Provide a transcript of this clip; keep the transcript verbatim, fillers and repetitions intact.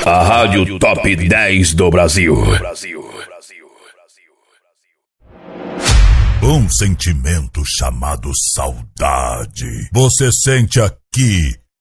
A Rádio Top dez do Brasil. Um sentimento chamado saudade. Você sente aqui